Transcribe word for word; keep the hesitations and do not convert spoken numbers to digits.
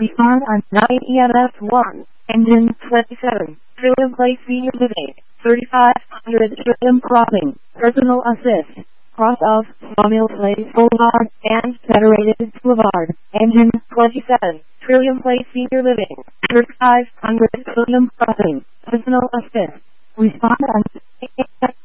Respond on nine E M S one. Engine twenty-seven. Trillium Place Senior Living. thirty-five hundred Trillium Crossing. Personal Assist. Cross of Sawmill Place Boulevard and Federated Boulevard. Engine twenty-seven. Trillium Place Senior Living. thirty-five hundred Trillium Crossing. Personal Assist. Respond on